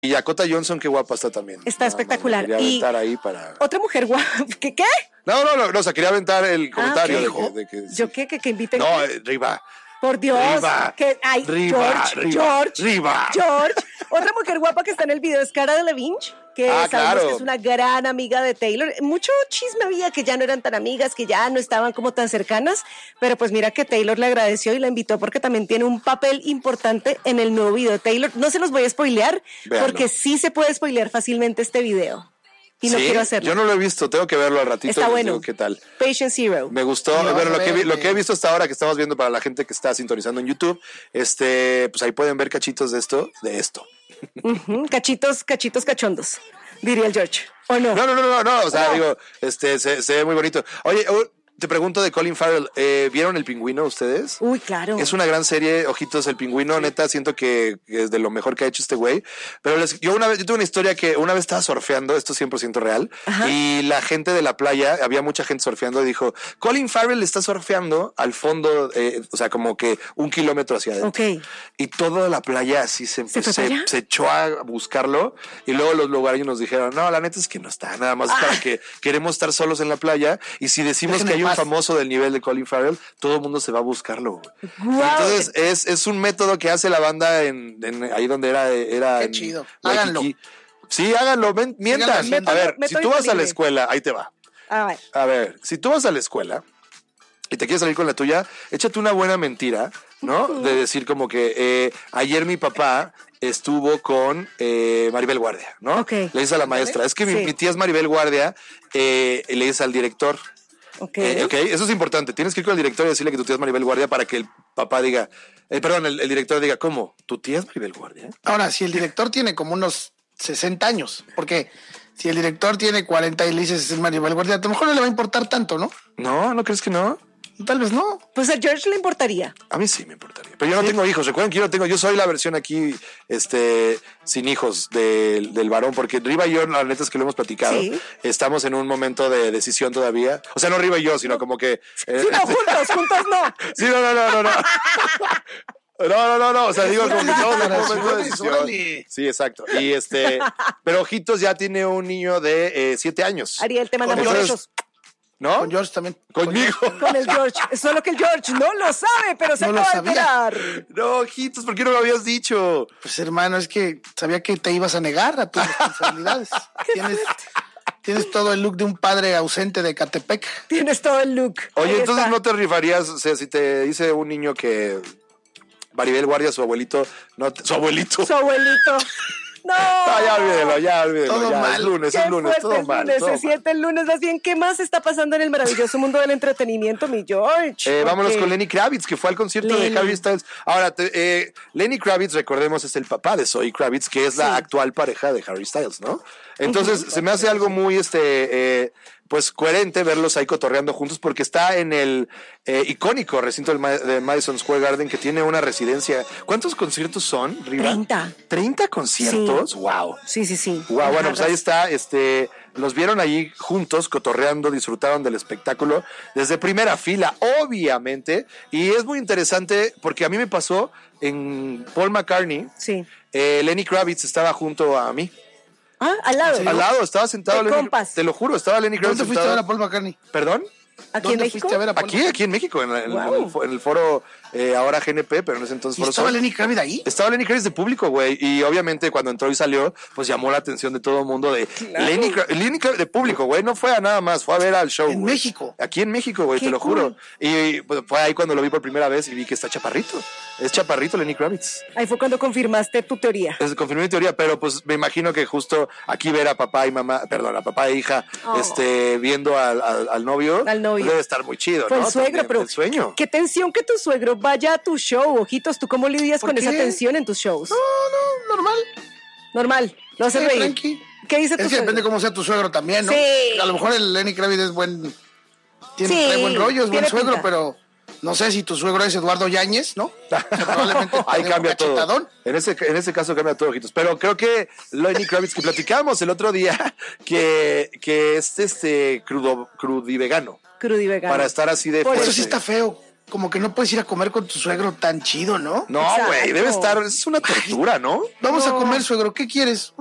Y Dakota Johnson, qué guapa está también. Está espectacular. Quería aventar ahí para... Otra mujer guapa. ¿Qué? No, o sea, quería aventar el comentario okay. de que ¿Yo qué? ¿Que inviten? No, Riva. Por Dios. Riva. George. Otra mujer guapa que está en el video es Cara Delevingne, que sabemos claro. que es una gran amiga de Taylor. Mucho chisme había que ya no eran tan amigas, que ya no estaban como tan cercanas, pero pues mira que Taylor le agradeció y la invitó porque también tiene un papel importante en el nuevo video de Taylor. No se los voy a spoilear, porque sí se puede spoilear fácilmente este video. Y no quiero hacerlo. Yo no lo he visto, tengo que verlo al ratito. Está bueno. Digo, ¿qué tal? Patient Zero. Me gustó. Bueno, lo que he visto hasta ahora, que estamos viendo para la gente que está sintonizando en YouTube, pues ahí pueden ver cachitos de esto. Uh-huh. Cachitos cachondos, diría el George. ¿O no? No. O sea, digo, se ve muy bonito. Oye, te pregunto de Colin Farrell, ¿vieron El Pingüino ustedes? Uy, claro. Es una gran serie, ojitos, El Pingüino, neta, siento que es de lo mejor que ha hecho este güey. Pero yo tuve una historia que una vez estaba surfeando, esto es 100% real, y la gente de la playa, había mucha gente surfeando y dijo, Colin Farrell está surfeando al fondo, o sea, como que 1 kilómetro hacia adentro. Okay. Y toda la playa así se echó a buscarlo, y luego los lugareños nos dijeron, no, la neta es que no está, nada más para que queremos estar solos en la playa, y si decimos que hay un famoso del nivel de Colin Farrell, todo el mundo se va a buscarlo. Wow. Entonces es un método que hace la banda ahí donde era qué chido. Háganlo. Sí, háganlo, mientan. A ver, si tú vas a la escuela, ahí te va. A ver, si tú vas a la escuela y te quieres salir con la tuya, échate una buena mentira, ¿no? De decir como que ayer mi papá estuvo con Maribel Guardia, ¿no? Okay. Le dice a la maestra, es que mi tía es Maribel Guardia, y le dice al director. Okay. Eso es importante. Tienes que ir con el director y decirle que tu tía es Maribel Guardia para que el papá diga, el director diga, ¿cómo? ¿Tu tía es Maribel Guardia? Ahora, si el director tiene como unos 60 años, porque si el director tiene 40 y le dices es Maribel Guardia, a lo mejor no le va a importar tanto, ¿no? ¿No crees que no? Tal vez no. Pues a George le importaría. A mí sí me importaría. Pero yo no tengo hijos. Recuerden que yo soy la versión aquí, sin hijos del varón, porque Riva y yo, la neta es que lo hemos platicado. Sí. Estamos en un momento de decisión todavía. O sea, no Riva y yo, sino como que. Sí, no, juntos no. Sí, no. No, o sea, digo como que estamos en un momento de decisión. Sí, exacto. Y pero Ojitos ya tiene un niño de 7 años. Ariel, te mandamos besos. ¿No? Con George también. Conmigo. Con el George. Solo que el George no lo sabe, pero se acaba de enterar. No, Ojitos, ¿por qué no me habías dicho? Pues hermano, es que sabía que te ibas a negar a tus responsabilidades. Tienes todo el look de un padre ausente de Catepec. Tienes todo el look. Oye, entonces no te rifarías, o sea, si te dice un niño que Maribel Guardia, su abuelito. Su abuelito. No, ya olvídelo. Todo mal. Es lunes, todo mal. Se siente el lunes, más bien. ¿Qué más está pasando en el maravilloso mundo del entretenimiento, mi George? Vámonos con Lenny Kravitz, que fue al concierto de Harry Styles. Ahora, Lenny Kravitz, recordemos, es el papá de Zoe Kravitz, que es la actual pareja de Harry Styles, ¿no? Entonces, se me hace algo muy, pues coherente verlos ahí cotorreando juntos, porque está en el icónico recinto de Madison Square Garden, que tiene una residencia. ¿Cuántos conciertos son, Riva? 30. ¿30 conciertos? Sí. Wow. Sí. Wow, bueno, pues ahí está, los vieron allí juntos, cotorreando, disfrutaron del espectáculo desde primera fila, obviamente, y es muy interesante porque a mí me pasó en Paul McCartney. Sí. Lenny Kravitz estaba junto a mí. Ah, al lado. ¿Sí? Al lado, estaba sentado Lenny, compas. te lo juro, estaba Lenny Kravitz. ¿Dónde fuiste a ver a Paul McCartney? ¿Perdón? ¿Aquí en México? Aquí en México, en el foro ahora GNP, pero en ese entonces foro. ¿Estaba Lenny Kravitz ahí? Estaba Lenny Kravitz de público, güey, y obviamente cuando entró y salió, pues llamó la atención de todo el mundo de claro. Lenny Kravitz de público, güey, no fue a nada más, fue a ver al show. En México. Aquí en México, güey, te lo juro. Y pues, fue ahí cuando lo vi por primera vez y vi que está chaparrito. Es chaparrito Lenny Kravitz. Ahí fue cuando confirmaste tu teoría. Confirmé mi teoría, pero pues me imagino que justo aquí ver a papá y mamá, perdón, a papá e hija, viendo al novio, al novio. Pues debe estar muy chido, fue ¿no? El suegro, pero el sueño. Qué tensión que tu suegro vaya a tu show, Ojitos. ¿Tú cómo lidias con esa tensión en tus shows? No, normal. Lo hace reír. Tranqui. ¿Qué dice tu suegro? Depende cómo sea tu suegro también, ¿no? Sí. A lo mejor el Lenny Kravitz es trae buen rollo, es buen suegro, pinta. Pero no sé si tu suegro es Eduardo Yáñez, ¿no? Probablemente ahí cambia todo. En ese caso cambia todo, Ojitos. Pero creo que Lenny Kravitz, que platicábamos el otro día, que es crudivegano. Crudivegano. Para estar así de fuerte. Eso sí está feo. como que no puedes ir a comer con tu suegro tan chido, ¿no? No, güey, debe estar, es una tortura, ¿no? Vamos a comer, suegro, ¿qué quieres?